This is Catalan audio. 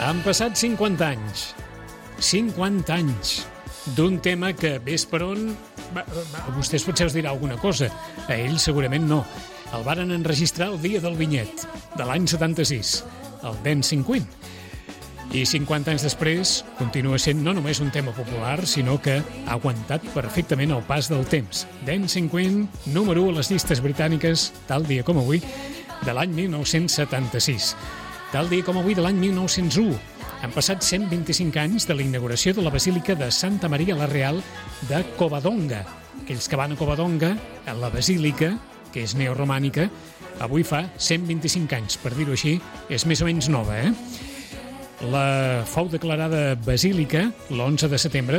Han passat 50 anys. 50 anys d'un tema que, ves per on, a vostès potser us dirà alguna cosa. A ells segurament no. El varen enregistrar el dia del vinyet, de l'any 76, el Dancing Queen. I 50 anys després continua sent no només un tema popular, sinó que ha aguantat perfectament el pas del temps. Dancing Queen, número 1 a les llistes britàniques, tal dia com avui, de l'any 1976. Tal dia com avui de l'any 1901. Han passat 125 anys de la inauguració de la Basílica de Santa Maria la Real de Covadonga. Aquells que van a Covadonga, a la Basílica, que és neoromànica, avui fa 125 anys, per dir-ho així, és més o menys nova, La fou declarada basílica l'11 de setembre